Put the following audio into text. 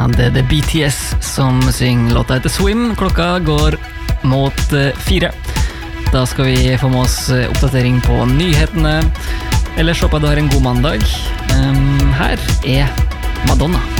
bandet The BTS som synger låta etter Swim. Klokka går mot 4. Da skal vi få med oss oppdatering på nyhetene. Ellers håper jeg du har en god mandag. Her er Madonna.